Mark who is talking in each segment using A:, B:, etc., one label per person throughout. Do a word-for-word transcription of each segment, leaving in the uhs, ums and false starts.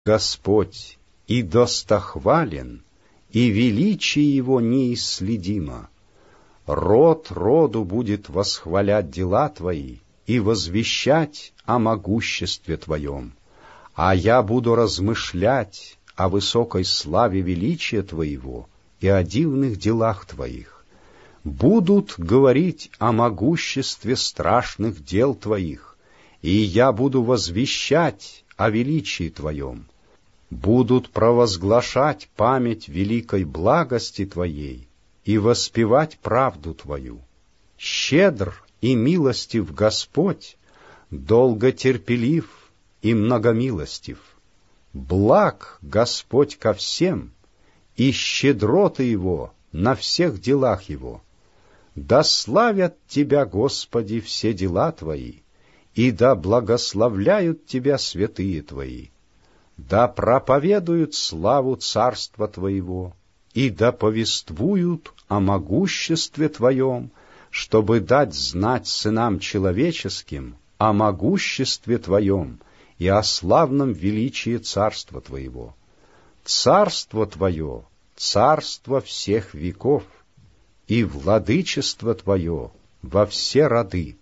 A: Господь, и достохвален, и величие Его неисследимо. Род роду будет восхвалять дела Твои и возвещать о могуществе Твоем, а я буду размышлять о высокой славе величия Твоего и о дивных делах Твоих. Будут говорить о могуществе страшных дел Твоих, и я буду возвещать о величии Твоем. Будут провозглашать память великой благости Твоей и воспевать правду Твою. Щедр и милостив Господь, долго терпелив и многомилостив. Благ Господь ко всем, и щедроты Его на всех делах Его. Да славят Тебя, Господи, все дела Твои, и да благословляют Тебя святые Твои. Да проповедуют славу Царства Твоего, и да повествуют о могуществе Твоем, чтобы дать знать сынам человеческим о могуществе Твоем и о славном величии Царства Твоего. Царство Твое — царство всех веков, и владычество Твое во все роды.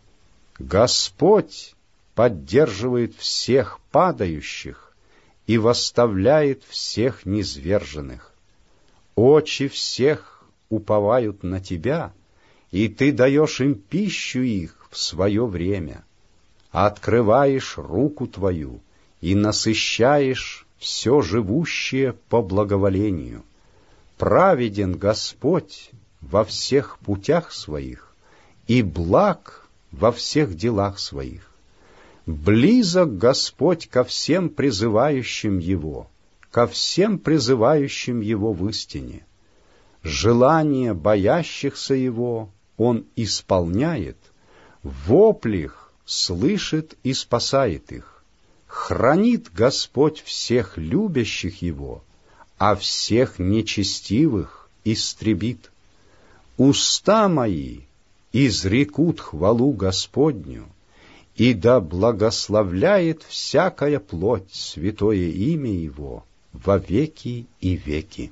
A: Господь поддерживает всех падающих и восставляет всех низверженных. Очи всех уповают на Тебя, и Ты даешь им пищу их в свое время. Открываешь руку Твою и насыщаешь все живущее по благоволению. Праведен Господь во всех путях Своих и благ во всех делах Своих. Близок Господь ко всем призывающим Его, ко всем призывающим Его в истине. Желания боящихся Его Он исполняет, вопли их слышит и спасает их. Хранит Господь всех любящих Его, а всех нечестивых истребит. Уста мои изрекут хвалу Господню, и да благословляет всякая плоть святое имя Его во веки и веки.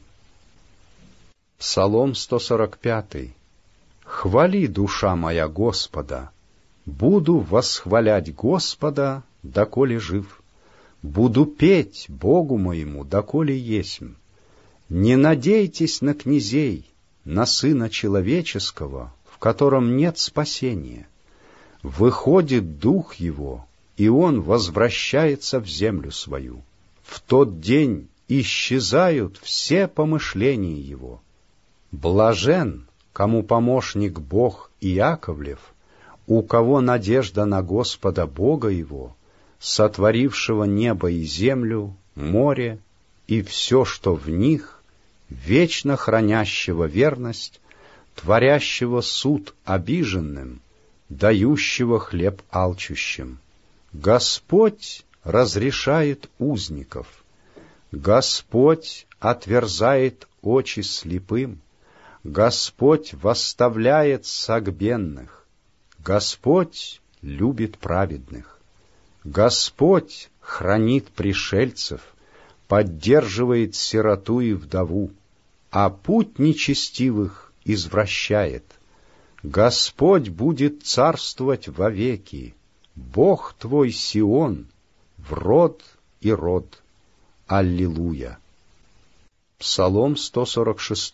A: Псалом сто сорок пять. Хвали, душа моя, Господа, буду восхвалять Господа, доколе жив. Буду петь Богу моему, доколе есмь. Не надейтесь на князей, на Сына Человеческого, в котором нет спасения. Выходит дух его, и он возвращается в землю свою. В тот день исчезают все помышления его. Блажен, кому помощник Бог Иаковлев, у кого надежда на Господа Бога его, сотворившего небо и землю, море и все, что в них, вечно хранящего верность, творящего суд обиженным, дающего хлеб алчущим. Господь разрешает узников, Господь отверзает очи слепым, Господь восставляет согбенных, Господь любит праведных, Господь хранит пришельцев, поддерживает сироту и вдову, а путь нечестивых извращает. Господь будет царствовать вовеки, Бог твой Сион, в род и род. Аллилуйя. Псалом сто сорок шесть.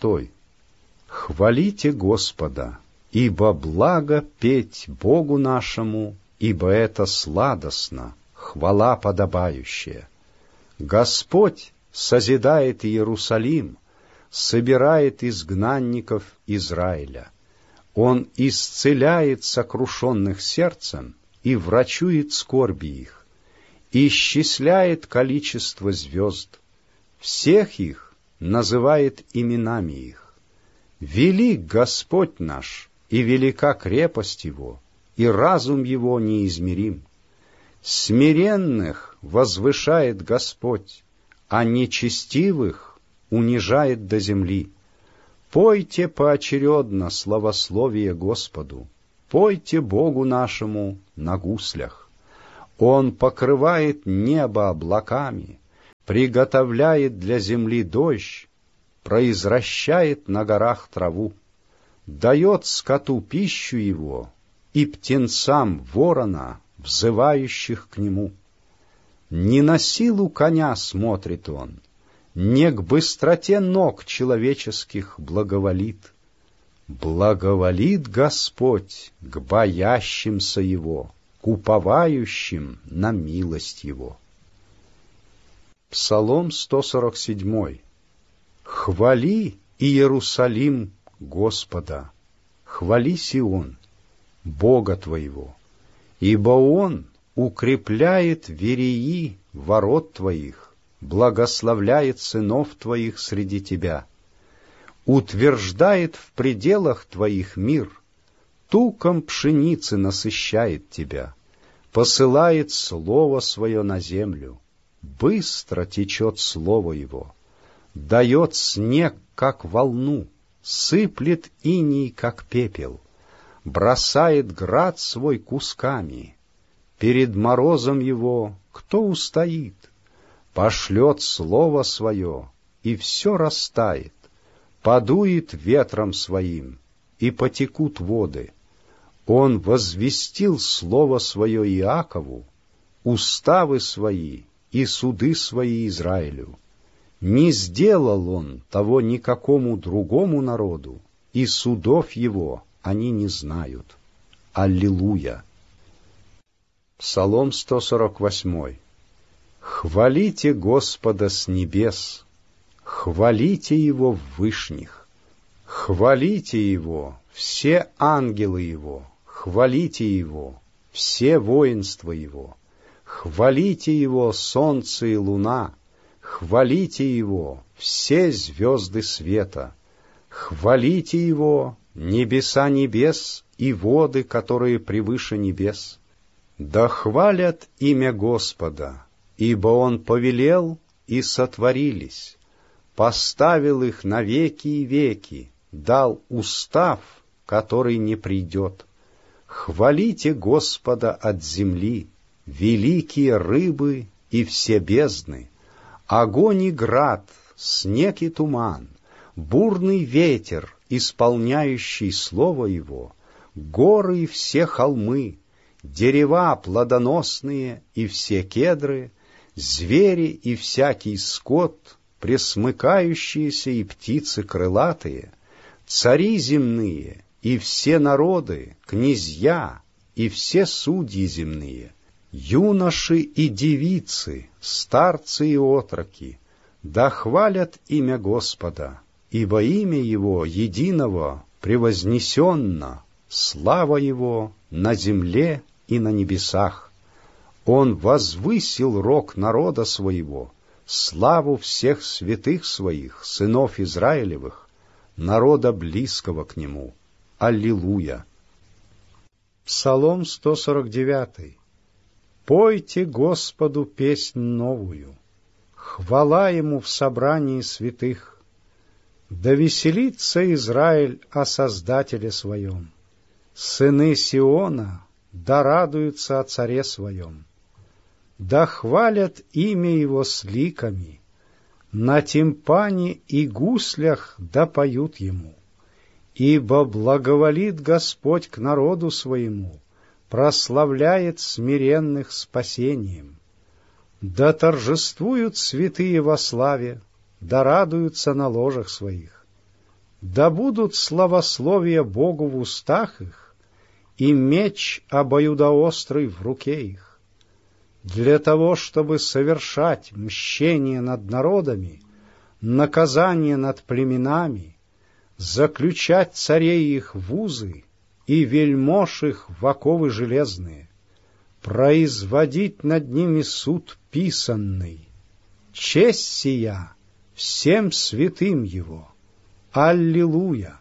A: Хвалите Господа, ибо благо петь Богу нашему, ибо это сладостно, хвала подобающая. Господь созидает Иерусалим, собирает изгнанников Израиля. Он исцеляет сокрушенных сердцем и врачует скорби их, исчисляет количество звезд, всех их называет именами их. Велик Господь наш, и велика крепость Его, и разум Его неизмерим. Смиренных возвышает Господь, а нечестивых унижает до земли. Пойте поочередно славословие Господу, пойте Богу нашему на гуслях. Он покрывает небо облаками, приготовляет для земли дождь, произвращает на горах траву, дает скоту пищу его и птенцам ворона, взывающих к нему. Не на силу коня смотрит он, не к быстроте ног человеческих благоволит. Благоволит Господь к боящимся Его, к уповающим на милость Его. Псалом сто сорок семь. Хвали, Иерусалим, Господа, хвали Сион, Бога твоего, ибо Он укрепляет вереи ворот твоих, благословляет сынов твоих среди тебя, утверждает в пределах твоих мир, туком пшеницы насыщает тебя, посылает слово свое на землю, быстро течет слово его, дает снег, как волну, сыплет иней, как пепел, бросает град свой кусками. Перед морозом его кто устоит? Пошлет слово свое, и все растает, подует ветром своим, и потекут воды. Он возвестил слово свое Иакову, уставы свои и суды свои Израилю. Не сделал он того никакому другому народу, и судов его они не знают. Аллилуйя! Псалом сто сорок восемь. Хвалите Господа с небес, хвалите Его в вышних, хвалите Его, все ангелы Его, хвалите Его, все воинства Его, хвалите Его, солнце и луна, хвалите Его, все звезды света, хвалите Его, небеса небес и воды, которые превыше небес. Да хвалят имя Господа, ибо Он повелел, и сотворились, поставил их на веки и веки, дал устав, который не придет. Хвалите Господа от земли, великие рыбы и все бездны, огонь и град, снег и туман, бурный ветер, исполняющий слово Его, горы и все холмы, дерева плодоносные и все кедры, звери и всякий скот, пресмыкающиеся и птицы крылатые, цари земные и все народы, князья и все судьи земные, юноши и девицы, старцы и отроки, да хвалят имя Господа, ибо имя Его единого превознесенно, слава Его на земле и на небесах. Он возвысил рог народа своего, славу всех святых своих, сынов Израилевых, народа близкого к Нему. Аллилуйя! Псалом сто сорок девять. Пойте Господу песнь новую, хвала Ему в собрании святых. Да веселится Израиль о Создателе своем, сыны Сиона да радуются о царе своем, да хвалят имя Его с ликами, на тимпане и гуслях да поют Ему, ибо благоволит Господь к народу своему, прославляет смиренных спасением. Да торжествуют святые во славе, да радуются на ложах своих, да будут славословия Богу в устах их, и меч обоюдоострый в руке их, для того, чтобы совершать мщение над народами, наказание над племенами, заключать царей их в узы и вельмож их в оковы железные, производить над ними суд писанный. Честь сия всем святым Его. Аллилуйя!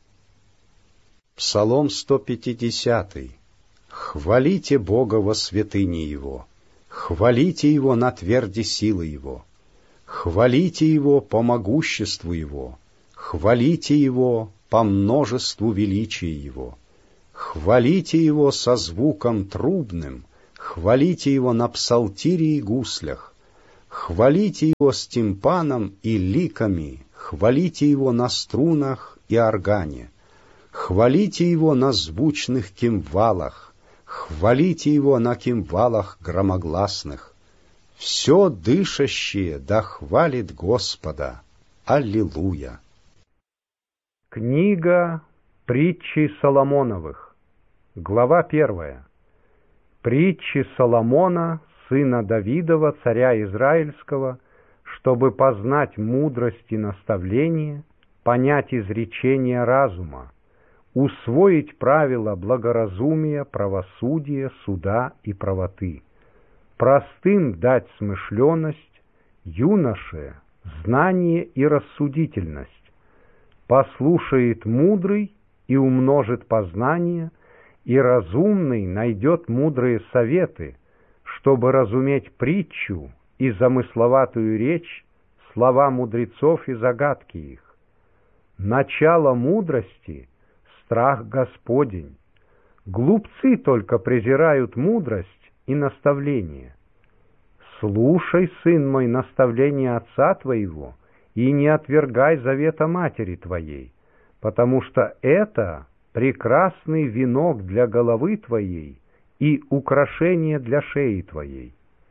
A: Псалом сто пятьдесят. Хвалите Бога во святыне Его, хвалите Его на тверди силы Его, хвалите Его по могуществу Его, хвалите Его по множеству величия Его, хвалите Его со звуком трубным, хвалите Его на псалтире и гуслях, Хвалите его с тимпаном и ликами, хвалите его на струнах и органе, хвалите его на звучных кимвалах, хвалите его на кимвалах громогласных. Все дышащее да хвалит Господа. Аллилуйя!
B: Книга Притчи Соломоновых, глава первая. Притчи Соломона, сына Давидова, царя Израильского, чтобы познать мудрость и наставление, понять изречения разума, усвоить правила благоразумия, правосудия, суда и правоты, простым дать смышленность, юноше знание и рассудительность. Послушает мудрый и умножит познание, и разумный найдет мудрые советы, чтобы разуметь притчу и замысловатую речь, слова мудрецов и загадки их. Начало мудрости — страх Господень. Глупцы только презирают мудрость и наставление. Слушай, сын мой, наставление отца твоего, и не отвергай завета матери твоей, потому что это прекрасный венок для головы твоей и украшение для шеи твоей.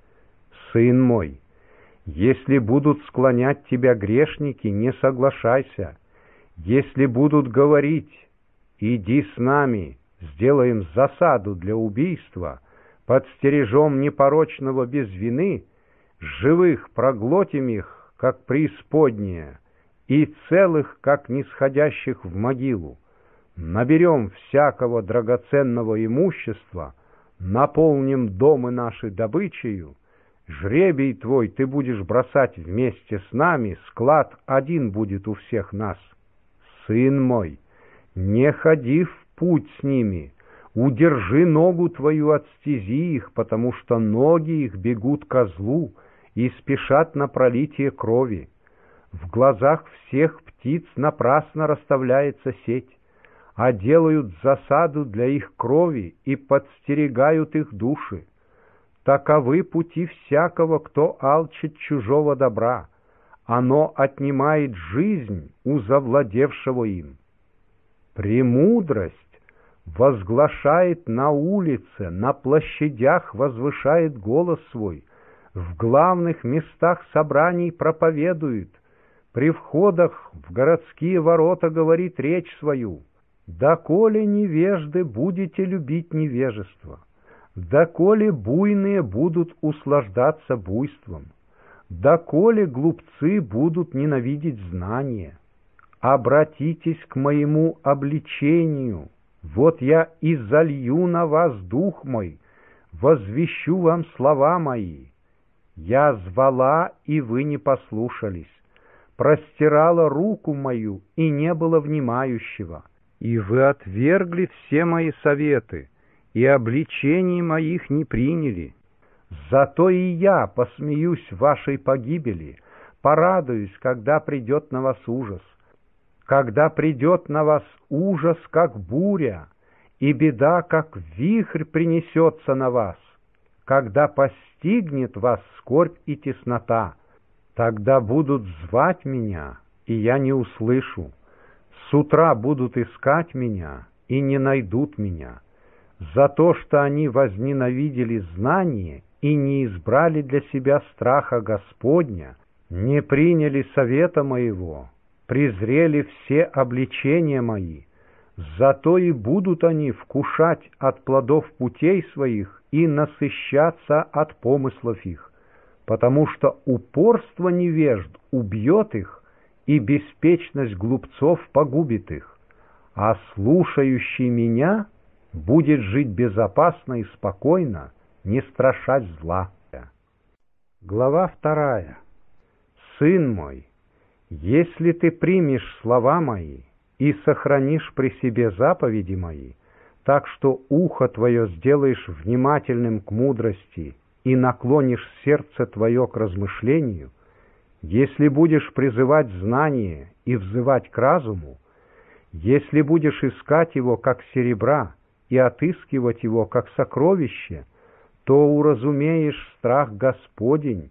B: Сын мой, если будут склонять тебя грешники, не соглашайся. Если будут говорить: иди с нами, сделаем засаду для убийства, подстережем непорочного без вины, живых проглотим их, как преисподняя, и целых, как нисходящих в могилу. Наберем всякого драгоценного имущества, наполним домы наши добычею, жребий твой ты будешь бросать вместе с нами, склад один будет у всех нас. Сын мой, не ходи в путь с ними, удержи ногу твою от стези их, потому что ноги их бегут ко злу и спешат на пролитие крови. В глазах всех птиц напрасно расставляется сеть, а делают засаду для их крови и подстерегают их души. Таковы пути всякого, кто алчит чужого добра. Оно отнимает жизнь у завладевшего им. Премудрость возглашает на улице, на площадях возвышает голос свой, в главных местах собраний проповедует, при входах в городские ворота говорит речь свою. Доколе невежды будете любить невежество, доколе буйные будут услаждаться буйством, доколе глупцы будут ненавидеть знание. Обратитесь к моему обличению, вот я и залью на вас дух мой, возвещу вам слова мои. Я звала, и вы не послушались, простирала руку мою, и не было внимающего. И вы отвергли все мои советы, и обличений моих не приняли. Зато и я посмеюсь в вашей погибели, порадуюсь, когда придет на вас ужас. Когда придет на вас ужас, как буря, и беда, как вихрь, принесется на вас, когда постигнет вас скорбь и теснота, тогда будут звать меня, и я не услышу. С утра будут искать меня, и не найдут меня, за то, что они возненавидели знание и не избрали для себя страха Господня, не приняли совета моего, презрели все обличения мои. Зато и будут они вкушать от плодов путей своих и насыщаться от помыслов их, потому что упорство невежд убьет их, и беспечность глупцов погубит их, а слушающий меня будет жить безопасно и спокойно, не страшась зла. Глава вторая. Сын мой, если ты примешь слова мои и сохранишь при себе заповеди мои, так что ухо твое сделаешь внимательным к мудрости и наклонишь сердце твое к размышлению, если будешь призывать знание и взывать к разуму, если будешь искать его как серебра и отыскивать его как сокровище, то уразумеешь страх Господень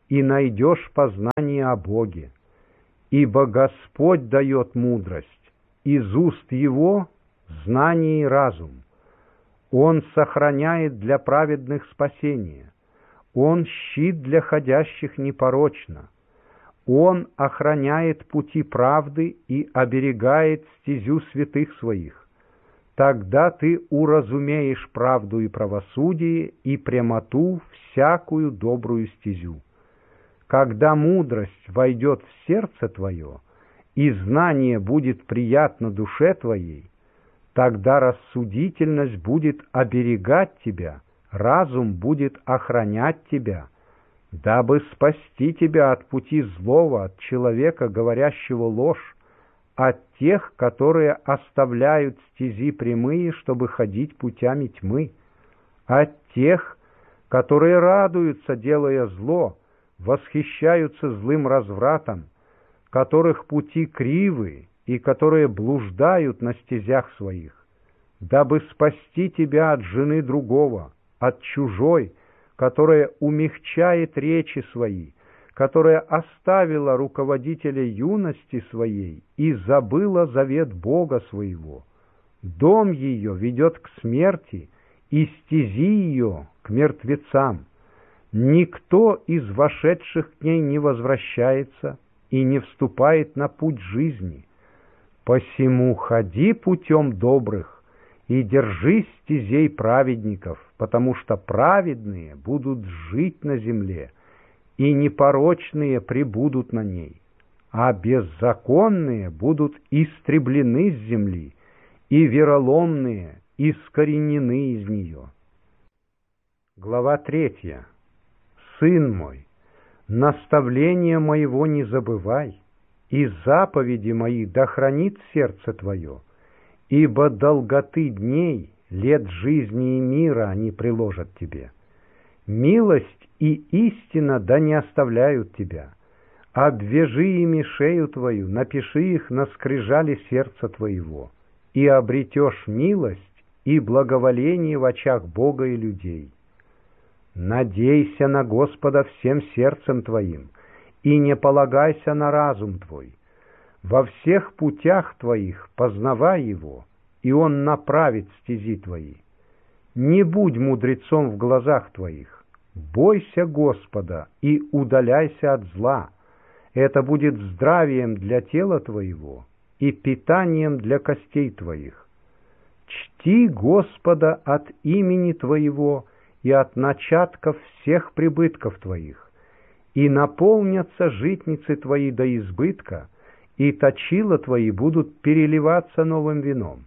B: и найдешь познание о Боге. Ибо Господь дает мудрость, из уст Его знание и разум. Он сохраняет для праведных спасение, Он щит для ходящих непорочно, Он охраняет пути правды и оберегает стезю святых Своих. Тогда ты уразумеешь правду и правосудие и прямоту всякую добрую стезю. Когда мудрость войдет в сердце твое, и знание будет приятно душе твоей, тогда рассудительность будет оберегать тебя, разум будет охранять тебя, дабы спасти тебя от пути злого, от человека, говорящего ложь, от тех, которые оставляют стези прямые, чтобы ходить путями тьмы, от тех, которые радуются, делая зло, восхищаются злым развратом, которых пути кривы и которые блуждают на стезях своих, дабы спасти тебя от жены другого, от чужой, которая умягчает речи свои, которая оставила руководителя юности своей и забыла завет Бога своего. Дом ее ведет к смерти, и стези ее к мертвецам. Никто из вошедших к ней не возвращается и не вступает на путь жизни. Посему ходи путем добрых и держись стезей праведников, потому что праведные будут жить на земле, и непорочные пребудут на ней, а беззаконные будут истреблены с земли, и вероломные искоренены из нее. Глава третья. Сын мой, наставления моего не забывай, и заповеди мои да хранит сердце твое, ибо долготы дней, лет жизни и мира они приложат тебе. Милость и истина да не оставляют тебя. Обвяжи ими шею твою, напиши их на скрижали сердца твоего, и обретешь милость и благоволение в очах Бога и людей. Надейся на Господа всем сердцем твоим, и не полагайся на разум твой. Во всех путях твоих познавай Его, и Он направит стези твои. Не будь мудрецом в глазах твоих, бойся Господа и удаляйся от зла. Это будет здравием для тела твоего и питанием для костей твоих. Чти Господа от имени твоего и от начатков всех прибытков твоих, и наполнятся житницы твои до избытка, и точила твои будут переливаться новым вином.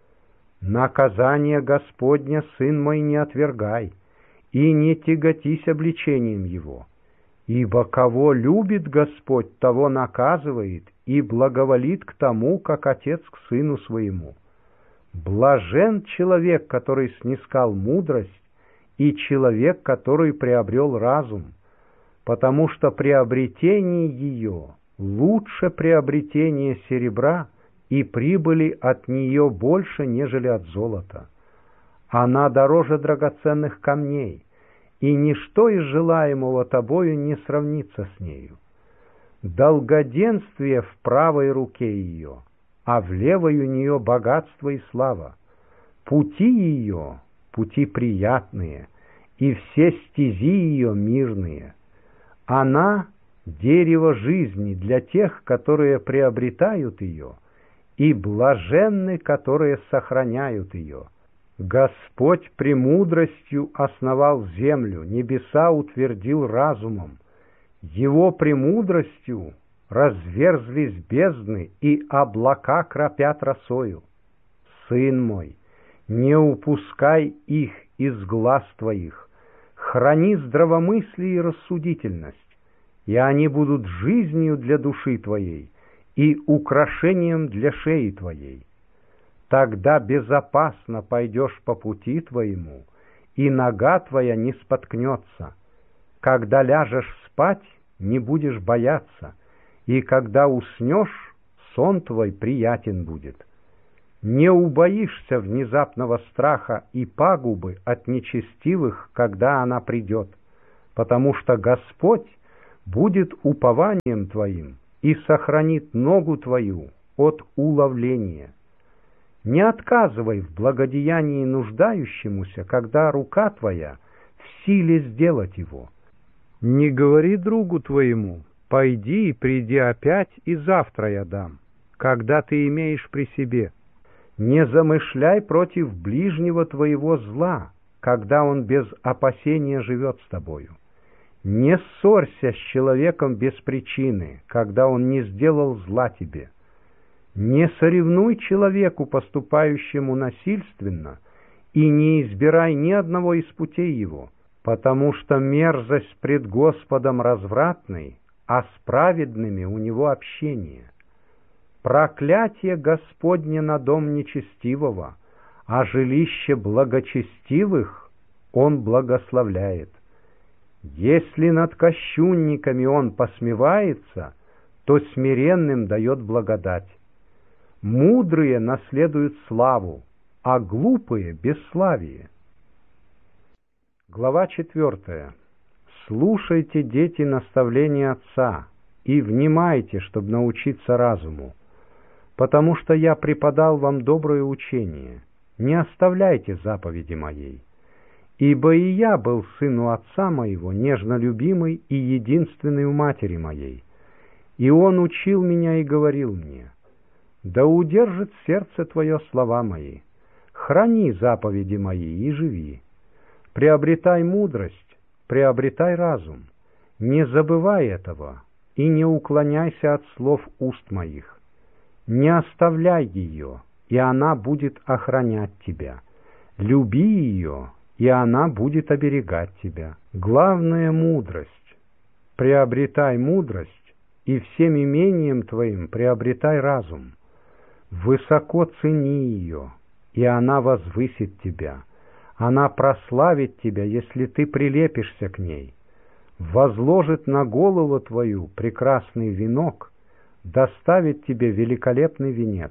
B: Наказание Господня, сын мой, не отвергай, и не тяготись обличением его, ибо кого любит Господь, того наказывает, и благоволит к тому, как отец к сыну своему. Блажен человек, который снискал мудрость, и человек, который приобрел разум, потому что приобретение ее лучше приобретения серебра, и прибыли от нее больше, нежели от золота. Она дороже драгоценных камней, и ничто из желаемого тобою не сравнится с нею. Долгоденствие в правой руке ее, а в левой у нее богатство и слава. Пути ее — пути приятные, и все стези ее мирные. Она — дерево жизни для тех, которые приобретают ее, и блаженны, которые сохраняют ее. Господь премудростью основал землю, небеса утвердил разумом. Его премудростью разверзлись бездны, и облака кропят росою. Сын мой, не упускай их из глаз твоих, храни здравомыслие и рассудительность, и они будут жизнью для души твоей и украшением для шеи твоей. Тогда безопасно пойдешь по пути твоему, и нога твоя не споткнется. Когда ляжешь спать, не будешь бояться, и когда уснешь, сон твой приятен будет. Не убоишься внезапного страха и пагубы от нечестивых, когда она придет, потому что Господь будет упованием твоим и сохранит ногу твою от уловления. Не отказывай в благодеянии нуждающемуся, когда рука твоя в силе сделать его. Не говори другу твоему: пойди и приди опять, и завтра я дам, когда ты имеешь при себе. Не замышляй против ближнего твоего зла, когда он без опасения живет с тобою. Не ссорься с человеком без причины, когда он не сделал зла тебе. Не соревнуй человеку, поступающему насильственно, и не избирай ни одного из путей его, потому что мерзость пред Господом развратный, а с праведными у него общение. Проклятие Господне на дом нечестивого, а жилище благочестивых он благословляет. Если над кощунниками он посмевается, то смиренным дает благодать. Мудрые наследуют славу, а глупые — бесславие. Глава четвертая. Слушайте, дети, наставления отца, и внимайте, чтобы научиться разуму, потому что я преподал вам доброе учение. Не оставляйте заповеди моей. Ибо и я был сын у отца моего, нежно любимый и единственный у матери моей. И он учил меня и говорил мне: да удержит сердце твое слова мои, храни заповеди мои и живи. Приобретай мудрость, приобретай разум, не забывай этого и не уклоняйся от слов уст моих. Не оставляй ее, и она будет охранять тебя. Люби ее, и она будет оберегать тебя. Главное — мудрость. Приобретай мудрость, и всем имением твоим приобретай разум. Высоко цени ее, и она возвысит тебя. Она прославит тебя, если ты прилепишься к ней. Возложит на голову твою прекрасный венок, доставит тебе великолепный венец.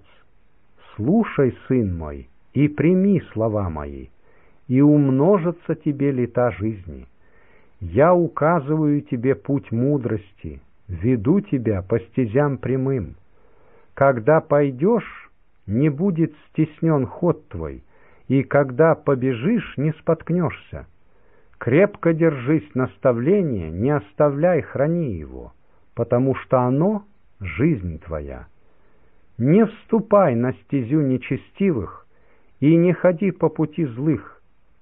B: Слушай, сын мой, и прими слова мои, и умножатся тебе лета жизни. Я указываю тебе путь мудрости, веду тебя по стезям прямым. Когда пойдешь, не будет стеснен ход твой, и когда побежишь, не споткнешься. Крепко держись наставления, не оставляй, храни его, потому что оно — жизнь твоя. Не вступай на стезю нечестивых и не ходи по пути злых.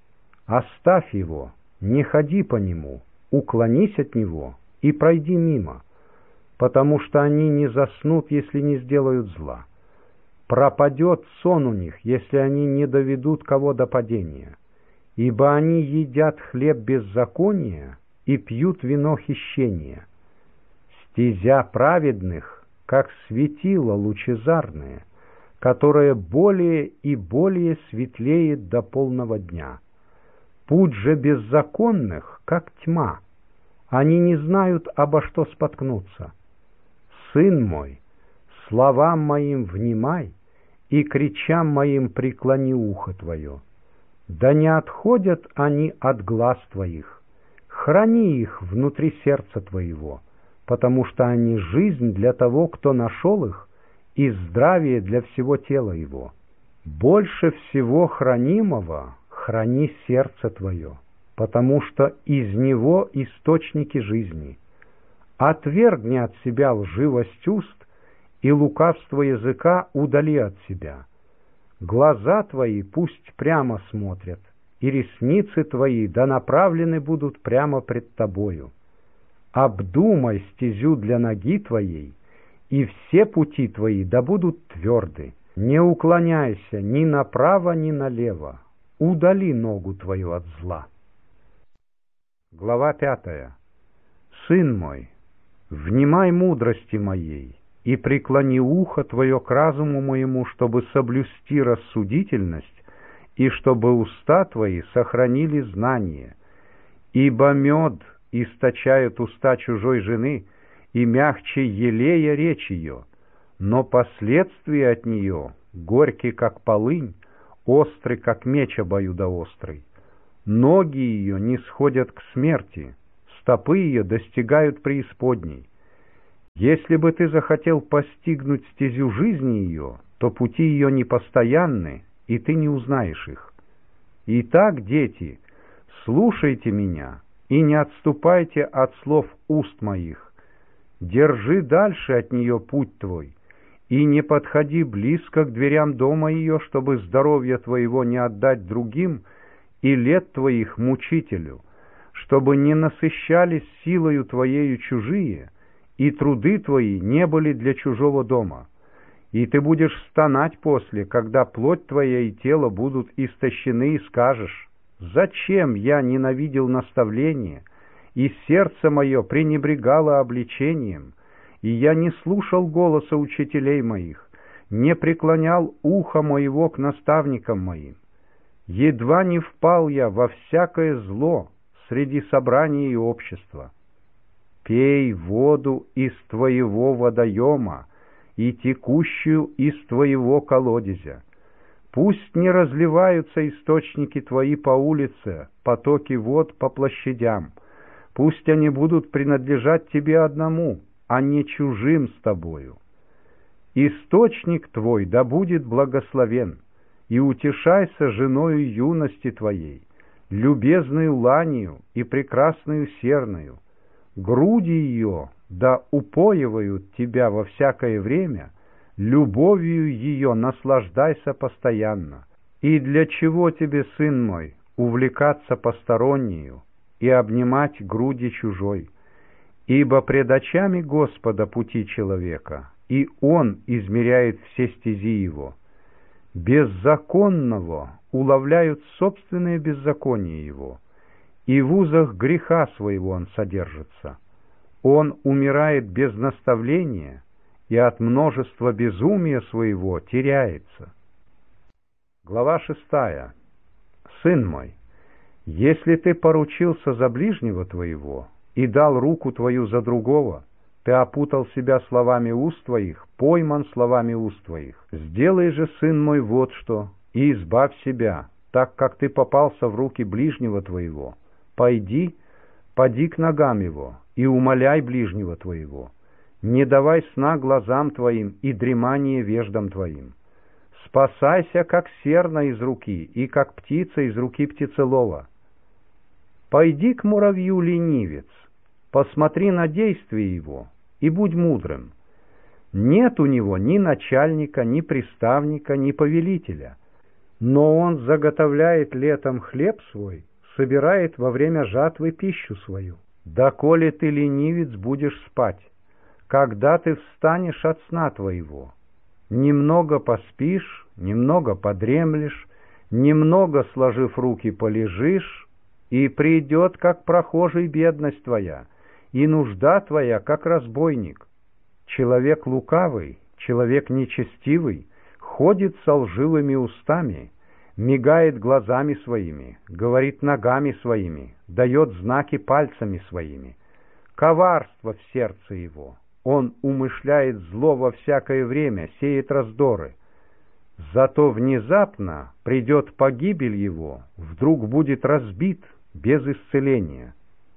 B: Оставь его, не ходи по нему, уклонись от него и пройди мимо, потому что они не заснут, если не сделают зла. Пропадет сон у них, если они не доведут кого до падения, ибо они едят хлеб беззакония и пьют вино хищения. Стезя праведных, как светило лучезарное, которое более и более светлеет до полного дня. Путь же беззаконных, как тьма, они не знают, обо что споткнуться. Сын мой, словам моим внимай, и кричам моим преклони ухо твое. Да не отходят они от глаз твоих, храни их внутри сердца твоего, потому что они жизнь для того, кто нашел их, и здравие для всего тела его. Больше всего хранимого храни сердце твое, потому что из него источники жизни. Отвергни от себя лживость уст, и лукавство языка удали от себя. Глаза твои пусть прямо смотрят, и ресницы твои да направлены будут прямо пред тобою. Обдумай стезю для ноги твоей, и все пути твои да будут тверды. Не уклоняйся ни направо, ни налево. Удали ногу твою от зла. Глава пятая. Сын мой, внимай мудрости моей, и преклони ухо твое к разуму моему, чтобы соблюсти рассудительность, и чтобы уста твои сохранили знание. Ибо мед источает уста чужой жены, и мягче елея речь ее, но последствия от нее горькие, как полынь, острый, как меч обоюдоострый. Ноги ее не сходят к смерти, стопы ее достигают преисподней. Если бы ты захотел постигнуть стезю жизни ее, то пути ее непостоянны, и ты не узнаешь их. Итак, дети, слушайте меня и не отступайте от слов уст моих. Держи дальше от нее путь твой, и не подходи близко к дверям дома ее, чтобы здоровье твоего не отдать другим и лет твоих мучителю, чтобы не насыщались силою твоею чужие, и труды твои не были для чужого дома. И ты будешь стонать после, когда плоть твоя и тело будут истощены, и скажешь: «Зачем я ненавидел наставление, и сердце мое пренебрегало обличением, и я не слушал голоса учителей моих, не преклонял ухо моего к наставникам моим? Едва не впал я во всякое зло среди собрания и общества. Пей воду из твоего водоема и текущую из твоего колодезя. Пусть не разливаются источники твои по улице, потоки вод по площадям. Пусть они будут принадлежать тебе одному, а не чужим с тобою. Источник твой да будет благословен, и утешайся женою юности твоей, любезною ланью и прекрасною серною. Груди ее да упоивают тебя во всякое время, любовью ее наслаждайся постоянно. И для чего тебе, сын мой, увлекаться постороннею и обнимать груди чужой? Ибо пред очами Господа пути человека, и Он измеряет все стези его. Беззаконного уловляют собственное беззаконие его, и в узах греха своего он содержится. Он умирает без наставления, и от множества безумия своего теряется. Глава шестая. Сын мой, если ты поручился за ближнего твоего и дал руку твою за другого, ты опутал себя словами уст твоих, пойман словами уст твоих. Сделай же, сын мой, вот что, и избавь себя, так как ты попался в руки ближнего твоего. Пойди, поди к ногам его, и умоляй ближнего твоего. Не давай сна глазам твоим и дремания веждам твоим. Спасайся, как серна из руки, и как птица из руки птицелова. Пойди к муравью, ленивец, посмотри на действие его, и будь мудрым. Нет у него ни начальника, ни приставника, ни повелителя, но он заготовляет летом хлеб свой, собирает во время жатвы пищу свою. Доколе ты, ленивец, будешь спать, когда ты встанешь от сна твоего? Немного поспишь, немного подремлешь, немного, сложив руки, полежишь, и придет, как прохожий, бедность твоя, и нужда твоя, как разбойник. Человек лукавый, человек нечестивый, ходит со лживыми устами, мигает глазами своими, говорит ногами своими, дает знаки пальцами своими. Коварство в сердце его, он умышляет зло во всякое время, сеет раздоры. Зато внезапно придет погибель его, вдруг будет разбит без исцеления.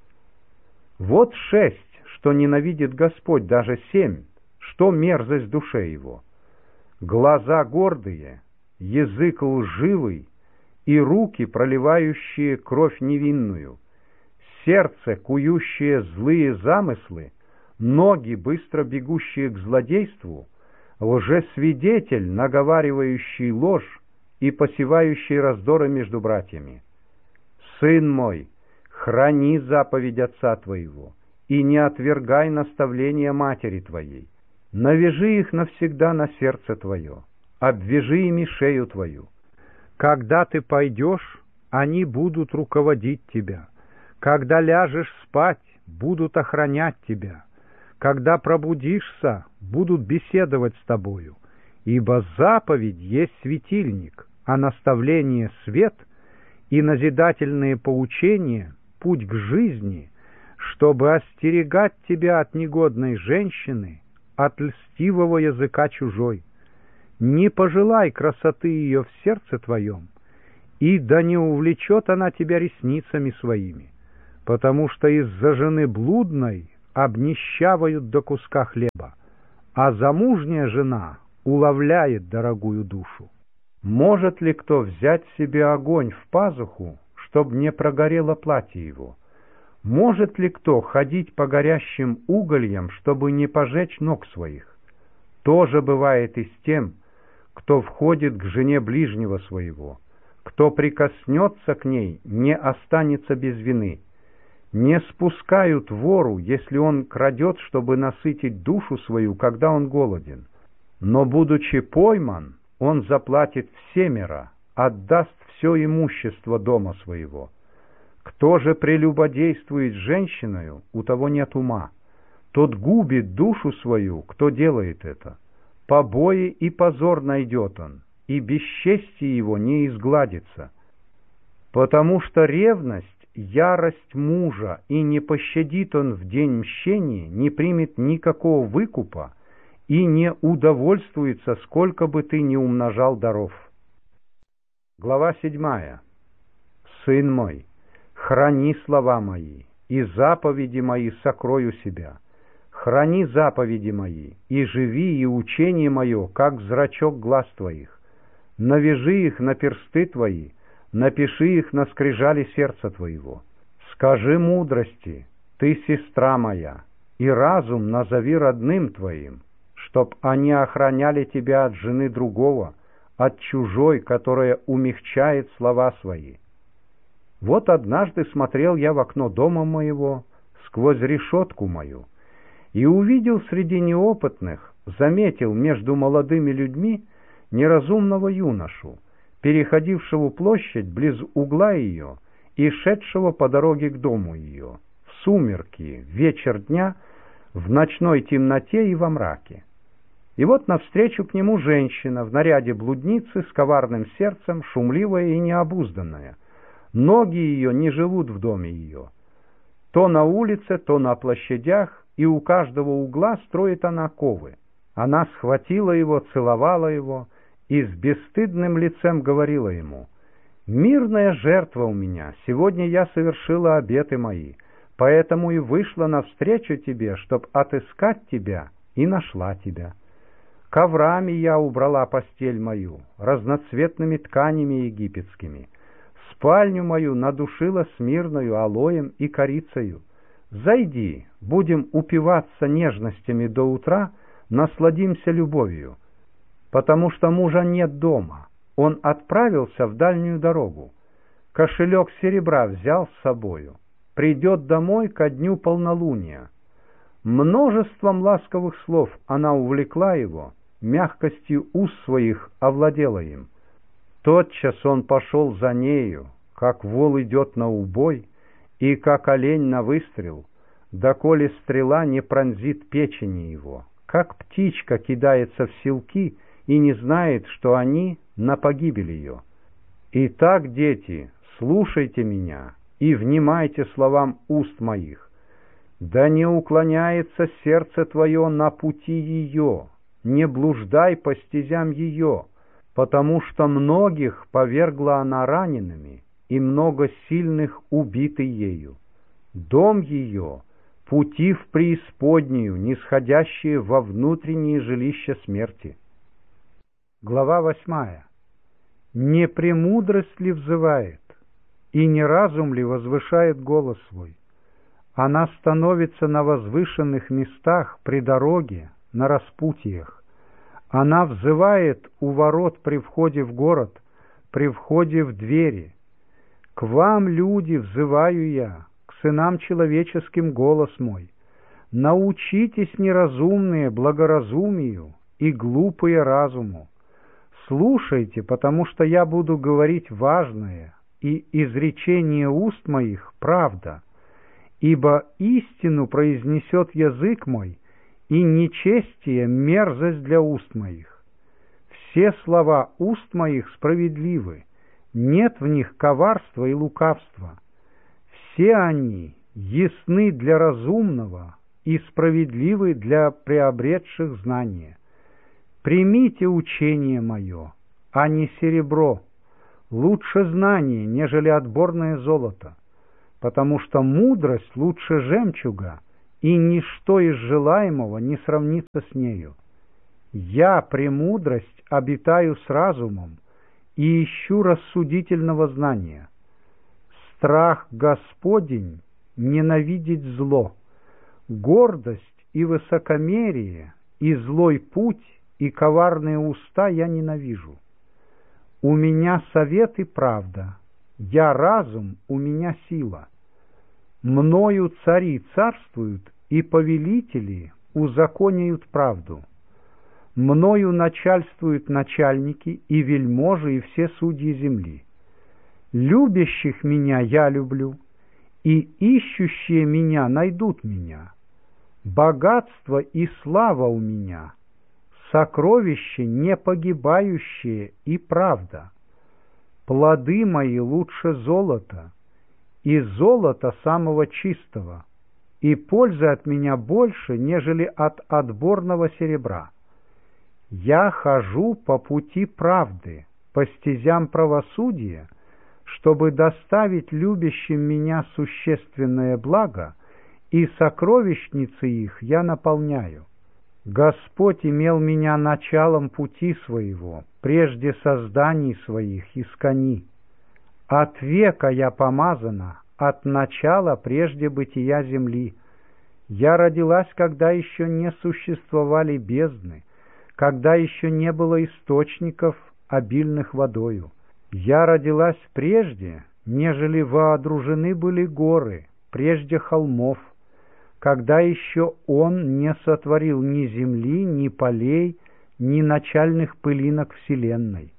B: Вот шесть, что ненавидит Господь, даже семь, что мерзость душе его. Глаза гордые, язык лживый и руки, проливающие кровь невинную, сердце, кующее злые замыслы, ноги, быстро бегущие к злодейству, лжесвидетель, наговаривающий ложь и посевающий раздоры между братьями. Сын мой, храни заповедь отца твоего и не отвергай наставления матери твоей. Навяжи их навсегда на сердце твое, обвяжи ими шею твою. Когда ты пойдешь, они будут руководить тебя. Когда ляжешь спать, будут охранять тебя. Когда пробудишься, будут беседовать с тобою. Ибо заповедь есть светильник, а наставление — свет, и назидательные поучения — путь к жизни, чтобы остерегать тебя от негодной женщины, от льстивого языка чужой. Не пожелай красоты ее в сердце твоем, и да не увлечет она тебя ресницами своими. потому что из-за жены блудной обнищавают до куска хлеба, а замужняя жена уловляет дорогую душу. Может ли кто взять себе огонь в пазуху, чтоб не прогорело платье его? Может ли кто ходить по горящим угольям, чтобы не пожечь ног своих? То же бывает и с тем, кто входит к жене ближнего своего. Кто прикоснется к ней, не останется без вины. Не спускают вору, если он крадет, чтобы насытить душу свою, когда он голоден. Но, будучи пойман, он заплатит всемеро, отдаст все имущество дома своего. Кто же прелюбодействует с женщиною, у того нет ума. Тот губит душу свою, кто делает это. Побои и позор найдет он, и бесчестие его не изгладится. Потому что ревность — ярость мужа, и не пощадит он в день мщения, не примет никакого выкупа и не удовольствуется, сколько бы ты ни умножал даров. Глава седьмая. Сын мой, храни слова мои, и заповеди мои сокрою себя. Храни заповеди мои, и живи, и учение мое, как зрачок глаз твоих. Навяжи их на персты твои, напиши их на скрижали сердца твоего. Скажи мудрости, ты сестра моя, и разум назови родным твоим, чтоб они охраняли тебя от жены другого, от чужой, которая умягчает слова свои. Вот однажды смотрел я в окно дома моего, сквозь решетку мою, и увидел среди неопытных, заметил между молодыми людьми неразумного юношу, переходившего площадь близ угла ее и шедшего по дороге к дому ее, в сумерки, вечер дня, в ночной темноте и во мраке. И вот навстречу к нему женщина в наряде блудницы с коварным сердцем, шумливая и необузданная. Ноги ее не живут в доме ее. То на улице, то на площадях, и у каждого угла строит она ковы. Она схватила его, целовала его, и с бесстыдным лицем говорила ему: «Мирная жертва у меня, сегодня я совершила обеты мои, поэтому и вышла навстречу тебе, чтоб отыскать тебя, и нашла тебя. Коврами я убрала постель мою, разноцветными тканями египетскими, спальню мою надушила смирною алоем и корицею. Зайди, будем упиваться нежностями до утра, насладимся любовью, потому что мужа нет дома, он отправился в дальнюю дорогу, кошелек серебра взял с собою, придет домой ко дню полнолуния». Множеством ласковых слов она увлекла его, мягкостью уст своих овладела им. Тотчас он пошел за нею, как вол идет на убой, и как олень на выстрел, доколе стрела не пронзит печени его, как птичка кидается в селки и не знает, что они на погибель ее. Итак, дети, слушайте меня и внимайте словам уст моих. Да не уклоняется сердце твое на пути ее, не блуждай по стезям ее, потому что многих повергла она ранеными, и много сильных убиты ею. Дом ее — пути в преисподнюю, нисходящие во внутренние жилища смерти. Глава восьмая. Не премудрость ли взывает, и не разум ли возвышает голос свой? Она становится на возвышенных местах, при дороге, на распутьях. Она взывает у ворот при входе в город, при входе в двери. К вам, люди, взываю я, к сынам человеческим голос мой. Научитесь, неразумные, благоразумию, и глупые разуму. Слушайте, потому что я буду говорить важное, и изречение уст моих — правда. Ибо истину произнесет язык мой, и нечестие — мерзость для уст моих. Все слова уст моих справедливы, нет в них коварства и лукавства. Все они ясны для разумного и справедливы для приобретших знания. Примите учение мое, а не серебро, лучше знание, нежели отборное золото. потому что мудрость лучше жемчуга, и ничто из желаемого не сравнится с нею. Я, премудрость, обитаю с разумом и ищу рассудительного знания. Страх Господень ненавидеть зло, гордость и высокомерие, и злой путь, и коварные уста я ненавижу. У меня совет и правда, я разум, у меня сила. Мною цари царствуют, и повелители узаконяют правду. Мною начальствуют начальники и вельможи, и все судьи земли. Любящих меня я люблю, и ищущие меня найдут меня. Богатство и слава у меня, сокровища не погибающие и правда. Плоды мои лучше золота, и золота самого чистого, и пользы от меня больше, нежели от отборного серебра. Я хожу по пути правды, по стезям правосудия, чтобы доставить любящим меня существенное благо, и сокровищницы их я наполняю. Господь имел меня началом пути своего, прежде созданий своих искони. От века я помазана, от начала прежде бытия земли. Я родилась, когда еще не существовали бездны, когда еще не было источников, обильных водою. Я родилась прежде, нежели воодружены были горы, прежде холмов, когда еще Он не сотворил ни земли, ни полей, ни начальных пылинок вселенной.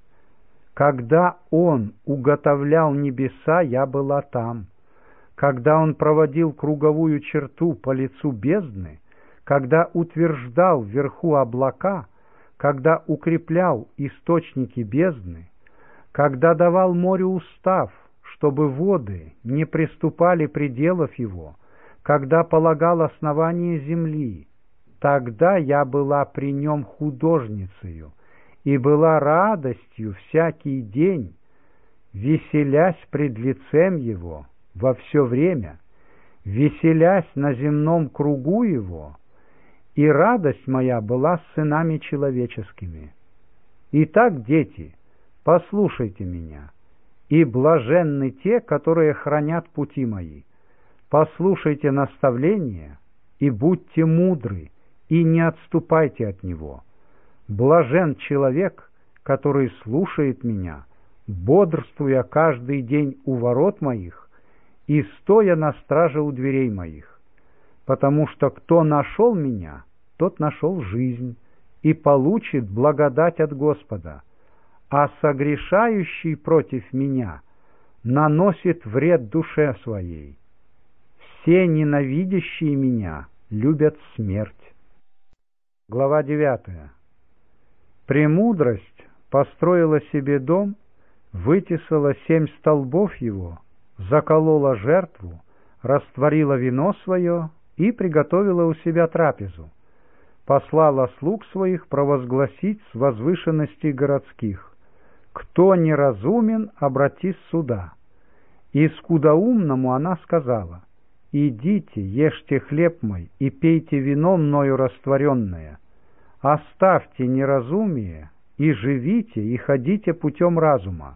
B: Когда Он уготовлял небеса, я была там. Когда Он проводил круговую черту по лицу бездны, когда утверждал вверху облака, когда укреплял источники бездны, когда давал морю устав, чтобы воды не приступали пределов его, когда полагал основание земли, тогда я была при нем художницею и была радостью всякий день, веселясь пред лицем его во все время, веселясь на земном кругу его, и радость моя была с сынами человеческими. Итак, дети, послушайте меня, и блаженны те, которые хранят пути мои. Послушайте наставления, и будьте мудры, и не отступайте от него. Блажен человек, который слушает меня, бодрствуя каждый день у ворот моих и стоя на страже у дверей моих. Потому что кто нашел меня, тот нашел жизнь и получит благодать от Господа, а согрешающий против меня наносит вред душе своей. Все ненавидящие меня любят смерть. Глава девятая. Премудрость построила себе дом, вытесала семь столбов его, заколола жертву, растворила вино свое и приготовила у себя трапезу, послала слуг своих провозгласить с возвышенностей городских: кто неразумен, обратись сюда. И скудоумному она сказала: идите, ешьте хлеб мой и пейте вино мною растворенное, оставьте неразумие и живите, и ходите путем разума.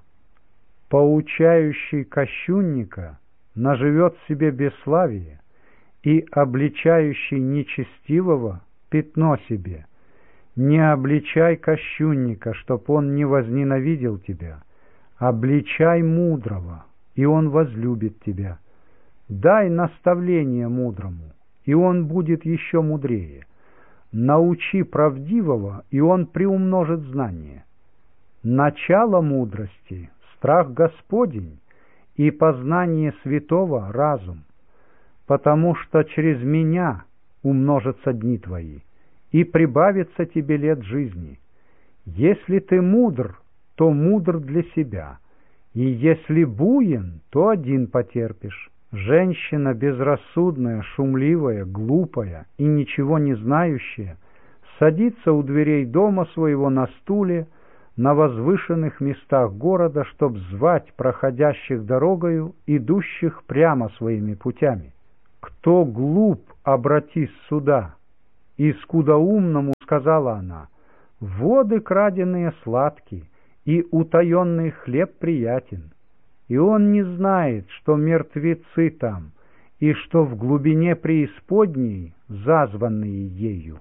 B: Поучающий кощунника наживет себе бесславие, и обличающий нечестивого пятно себе. Не обличай кощунника, чтоб он не возненавидел тебя, обличай мудрого, и он возлюбит тебя. Дай наставление мудрому, и он будет еще мудрее. Научи правдивого, и он приумножит знание. Начало мудрости — страх Господень, и познание святого — разум. Потому что через меня умножатся дни твои, и прибавится тебе лет жизни. Если ты мудр, то мудр для себя, и если буен, то один потерпишь. Женщина безрассудная, шумливая, глупая и ничего не знающая садится у дверей дома своего на стуле, на возвышенных местах города, чтоб звать проходящих дорогою, идущих прямо своими путями. Кто глуп, обратись сюда. И скудоумному сказала она: воды краденые сладки, и утаенный хлеб приятен. И он не знает, что мертвецы там, и что в глубине преисподней зазванные ею.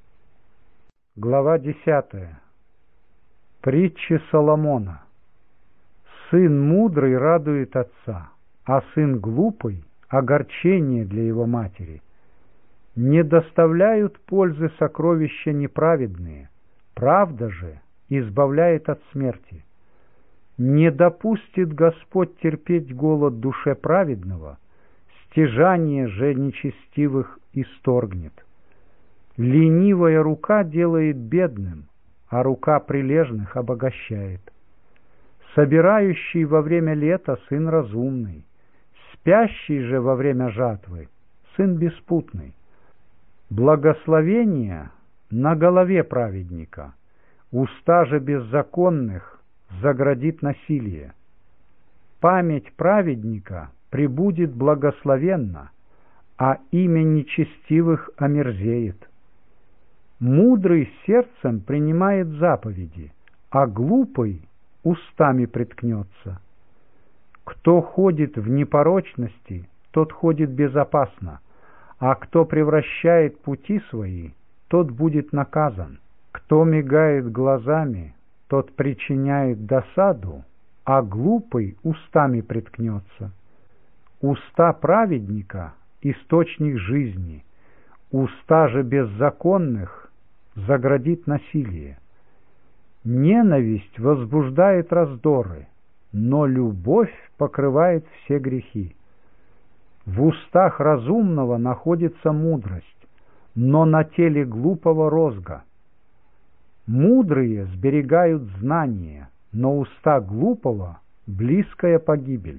B: Глава десятая. Притчи Соломона. Сын мудрый радует отца, а сын глупый — огорчение для его матери. Не доставляют пользы сокровища неправедные, правда же избавляет от смерти. Не допустит Господь терпеть голод душе праведного, стяжание же нечестивых исторгнет. Ленивая рука делает бедным, а рука прилежных обогащает. Собирающий во время лета сын разумный, спящий же во время жатвы сын беспутный. Благословение на голове праведника, уста же беззаконных заградит насилие. Память праведника пребудет благословенно, а имя нечестивых омерзеет. Мудрый сердцем принимает заповеди, а глупый устами приткнется. Кто ходит в непорочности, тот ходит безопасно, а кто превращает пути свои, тот будет наказан. Кто мигает глазами, тот причиняет досаду, а глупый устами приткнется. Уста праведника — источник жизни, уста же беззаконных заградит насилие. Ненависть возбуждает раздоры, но любовь покрывает все грехи. В устах разумного находится мудрость, но на теле глупого розга. Мудрые сберегают знания, но уста глупого — близкая погибель.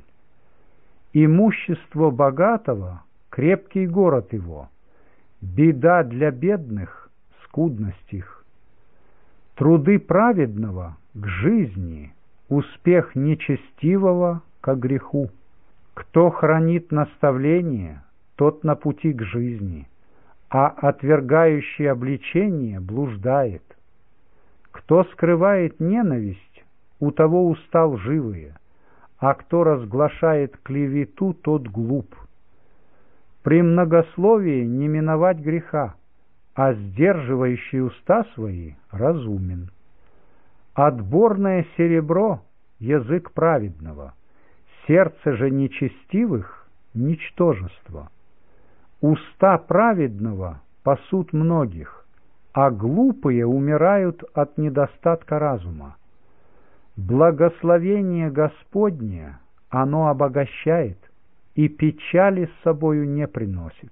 B: Имущество богатого — крепкий город его, беда для бедных — скудность их. Труды праведного — к жизни, успех нечестивого — ко греху. Кто хранит наставление, тот на пути к жизни, а отвергающий обличение блуждает. Кто скрывает ненависть, у того уста лживые, а кто разглашает клевету, тот глуп. При многословии не миновать греха, а сдерживающий уста свои разумен. Отборное серебро — язык праведного, сердце же нечестивых — ничтожество. Уста праведного пасут многих, а глупые умирают от недостатка разума. Благословение Господне оно обогащает, и печали с собою не приносит.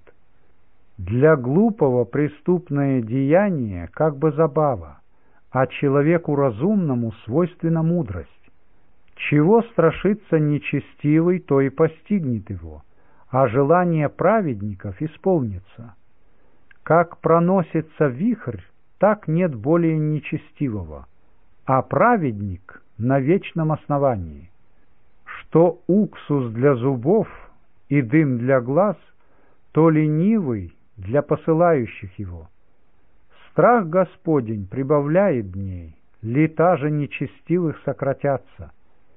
B: Для глупого преступное деяние как бы забава, а человеку разумному свойственна мудрость. Чего страшится нечестивый, то и постигнет его, а желание праведников исполнится. Как проносится вихрь, так нет более нечестивого, а праведник на вечном основании. Что уксус для зубов и дым для глаз, то ленивый для посылающих его. Страх Господень прибавляет дней, лета же нечестивых сократятся.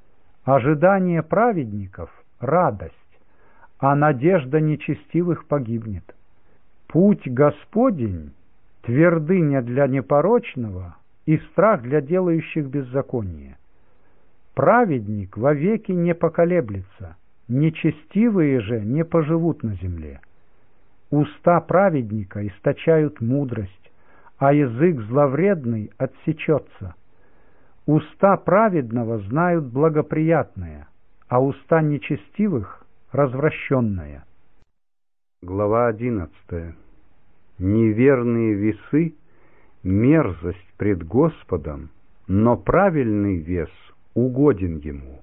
B: Ожидание праведников — радость, а надежда нечестивых погибнет. Путь Господень — твердыня для непорочного и страх для делающих беззаконие. Праведник вовеки не поколеблется, нечестивые же не поживут на земле. Уста праведника источают мудрость, а язык зловредный отсечется. Уста праведного знают благоприятное, а уста нечестивых — развращенное.
A: Глава одиннадцатая. Неверные весы — мерзость пред Господом, но правильный вес угоден Ему.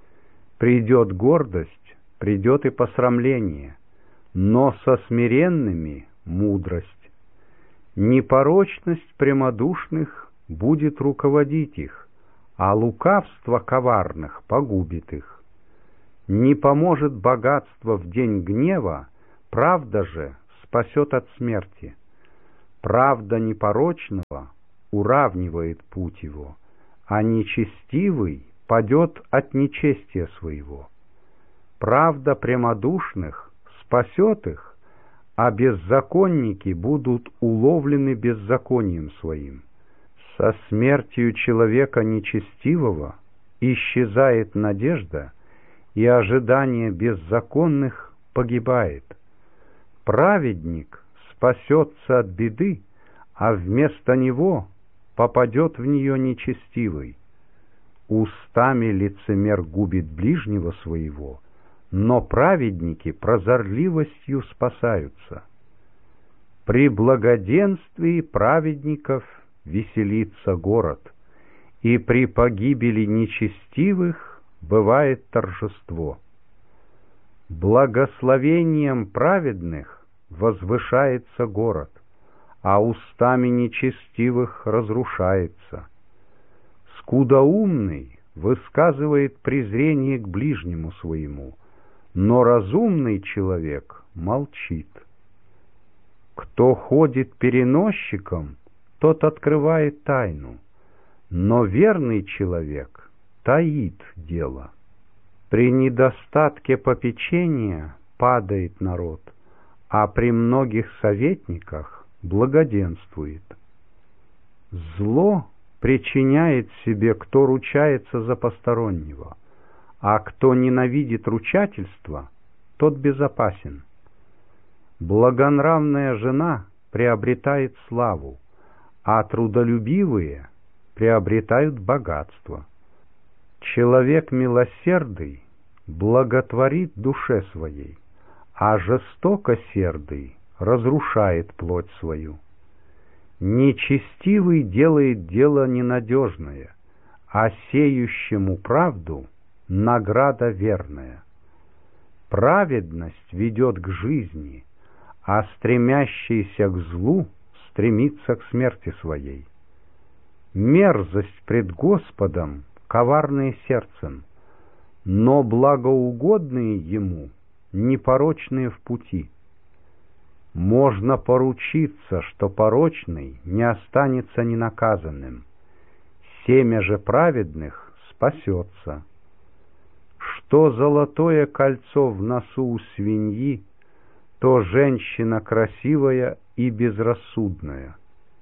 A: Придет гордость, придет и посрамление, но со смиренными — мудрость. Непорочность прямодушных будет руководить их,
B: а лукавство коварных погубит их. Не поможет богатство в день гнева, правда же спасет от смерти. Правда непорочного уравнивает путь его, а нечестивый падет от нечестия своего. Правда прямодушных спасет их, а беззаконники будут уловлены беззаконием своим. Со смертью человека нечестивого исчезает надежда, и ожидание беззаконных погибает. Праведник спасется от беды, а вместо него попадет в нее нечестивый. Устами лицемер губит ближнего своего, но праведники прозорливостью спасаются. При благоденствии праведников веселится город, и при погибели нечестивых бывает торжество. Благословением праведных возвышается город, а устами нечестивых разрушается. Скудоумный высказывает презрение к ближнему своему, но разумный человек молчит. Кто ходит переносчиком, тот открывает тайну, но верный человек таит дело. При недостатке попечения падает народ, а при многих советниках благоденствует. Зло причиняет себе, кто ручается за постороннего, а кто ненавидит ручательство, тот безопасен. Благонравная жена приобретает славу, а трудолюбивые приобретают богатство. Человек милосердый благотворит душе своей, а жестокосердый разрушает плоть свою. Нечестивый делает дело ненадежное, а сеющему правду награда верная. Праведность ведет к жизни, а стремящийся к злу стремится к смерти своей. Мерзость пред Господом коварные сердцем, но благоугодные ему непорочные в пути. Можно поручиться, что порочный не останется ненаказанным, семя же праведных спасется. Что золотое кольцо в носу у свиньи, то женщина красивая и безрассудная.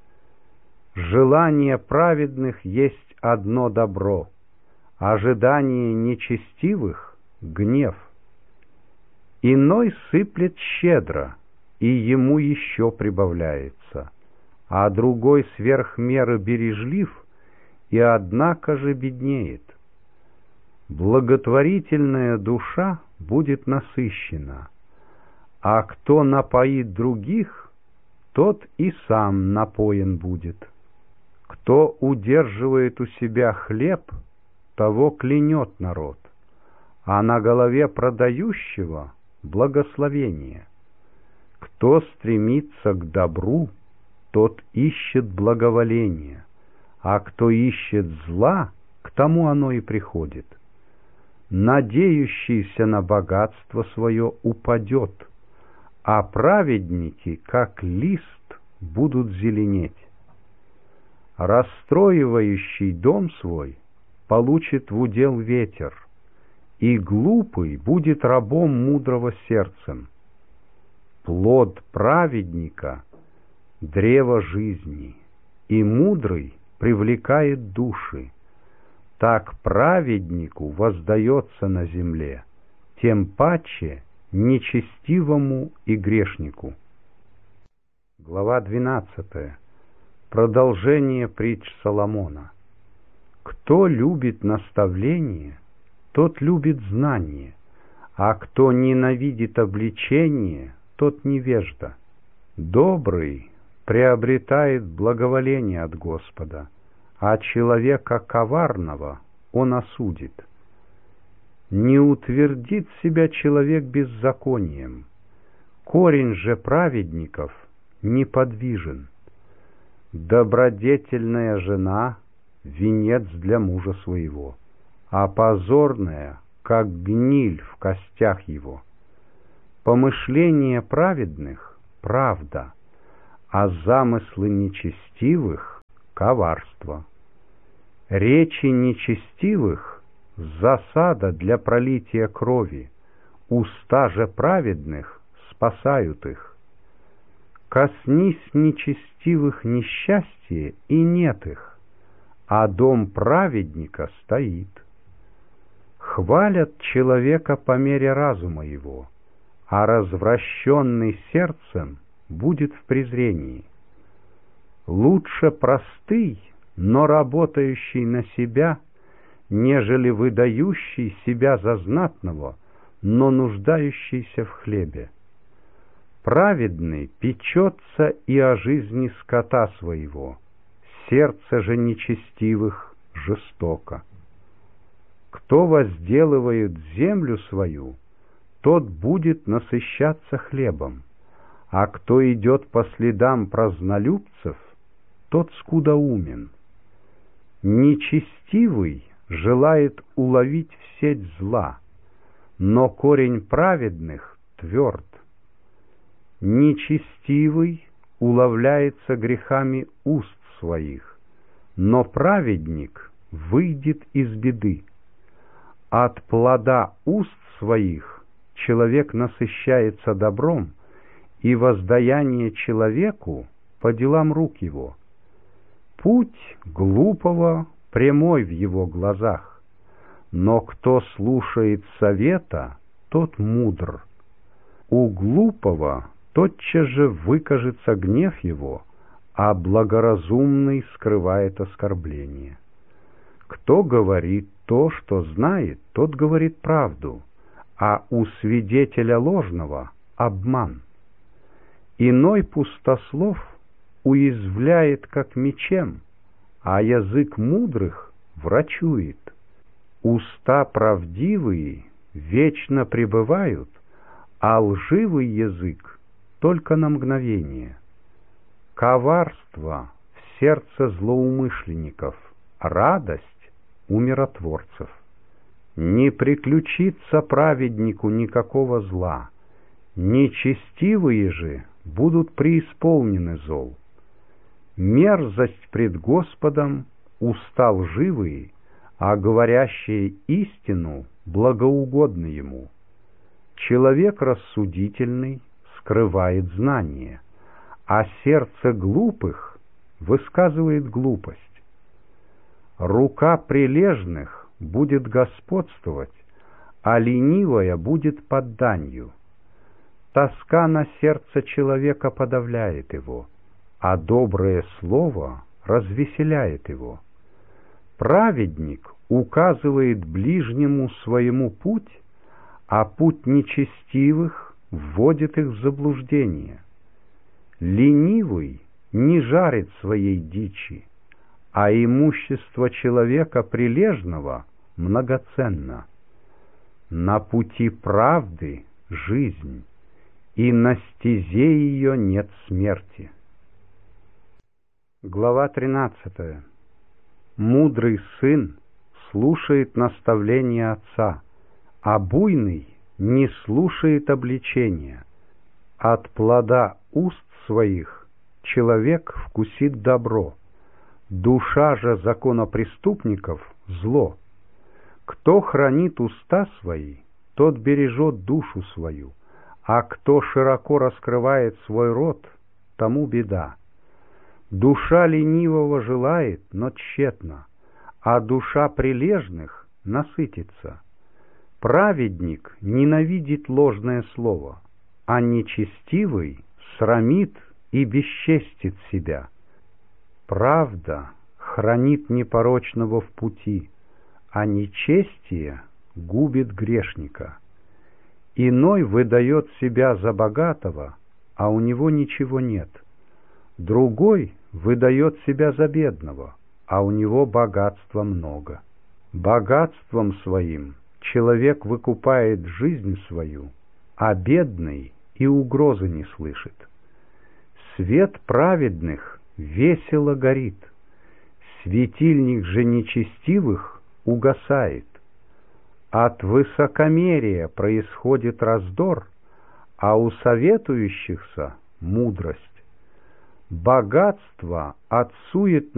B: Желание праведных есть одно добро, ожидание нечестивых — гнев. Иной сыплет щедро, и ему еще прибавляется, а другой сверх меры бережлив, и однако же беднеет. Благотворительная душа будет насыщена, а кто напоит других, тот и сам напоен будет. Кто удерживает у себя хлеб, того клянет народ, а на голове продающего благословение. Кто стремится к добру, тот ищет благоволения, а кто ищет зла, к тому оно и приходит. Надеющийся на богатство свое упадет, а праведники, как лист, будут зеленеть. Расстроивающий дом свой получит в удел ветер, и глупый будет рабом мудрого сердцем. Плод праведника — древо жизни, и мудрый привлекает души. Так праведнику воздается на земле, тем паче нечестивому и грешнику. Глава двенадцатая. Продолжение притч Соломона. Кто любит наставление, тот любит знание, а кто ненавидит обличение, тот невежда. Добрый приобретает благоволение от Господа, а человека коварного он осудит. Не утвердит себя человек беззаконием, корень же праведников неподвижен. Добродетельная жена венец для мужа своего, а позорная, как гниль в костях его. Помышления праведных — правда, а замыслы нечестивых — коварство. Речи нечестивых — засада для пролития крови, уста же праведных спасают их. Коснись нечестивых несчастье, и нет их, а дом праведника стоит. Хвалят человека по мере разума его, а развращенный сердцем будет в презрении. Лучше простый, но работающий на себя, нежели выдающий себя за знатного, но нуждающийся в хлебе. Праведный печется и о жизни скота своего, сердце же нечестивых жестоко. Кто возделывает землю свою, тот будет насыщаться хлебом, а кто идет по следам празднолюбцев, тот скудоумен. Нечестивый желает уловить в сеть зла, но корень праведных тверд. Нечестивый уловляется грехами уст своих, но праведник выйдет из беды. От плода уст своих человек насыщается добром, и воздаяние человеку по делам рук его. Путь глупого прямой в его глазах, но кто слушает совета, тот мудр. У глупого тотчас же выкажется гнев его, а благоразумный скрывает оскорбление. Кто говорит то, что знает, тот говорит правду, а у свидетеля ложного — обман. Иной пустослов уязвляет, как мечем, а язык мудрых врачует. Уста правдивые вечно пребывают, а лживый язык только на мгновение. Коварство в сердце злоумышленников, радость у миротворцев. Не приключится праведнику никакого зла, нечестивые же будут преисполнены зол. Мерзость пред Господом уста лживые, а говорящие истину благоугодны Ему. Человек рассудительный скрывает знание, а сердце глупых высказывает глупость. Рука прилежных будет господствовать, а ленивая будет под данью. Тоска на сердце человека подавляет его, а доброе слово развеселяет его. Праведник указывает ближнему своему путь, а путь нечестивых вводит их в заблуждение. Ленивый не жарит своей дичи, а имущество человека прилежного многоценно. На пути правды жизнь, и на стезе ее нет смерти. Глава тринадцатая. Мудрый сын слушает наставления отца, а буйный не слушает обличения. От плода уст своих человек вкусит добро, душа же законопреступников — зло. Кто хранит уста свои, тот бережет душу свою, а кто широко раскрывает свой рот, тому беда. Душа ленивого желает, но тщетно, а душа прилежных насытится. Праведник ненавидит ложное слово, а нечестивый срамит и бесчестит себя. Правда хранит непорочного в пути, а нечестие губит грешника. Иной выдает себя за богатого, а у него ничего нет. Другой выдает себя за бедного, а у него богатства много. Богатством своим человек выкупает жизнь свою, а бедный и угрозы не слышит. Свет праведных весело горит, Светильник же нечестивых угасает. От высокомерия происходит раздор, а у советующихся мудрость. Богатство от суетности